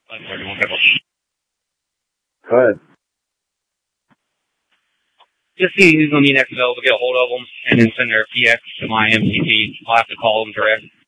Go ahead. Just see who's going to be next available, get a hold of them, and then send their PX to my MCT. I'll have to call them direct.